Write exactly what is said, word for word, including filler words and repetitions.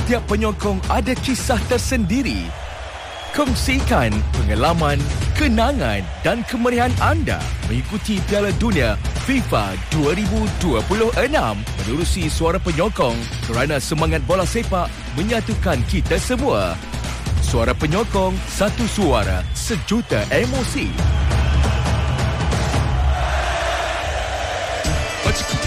Setiap penyokong ada kisah tersendiri. Kongsikan pengalaman, kenangan dan kemeriahan anda mengikuti Piala Dunia FIFA dua ribu dua puluh enam menerusi Suara Penyokong kerana semangat bola sepak menyatukan kita semua. Suara Penyokong, satu suara, sejuta emosi.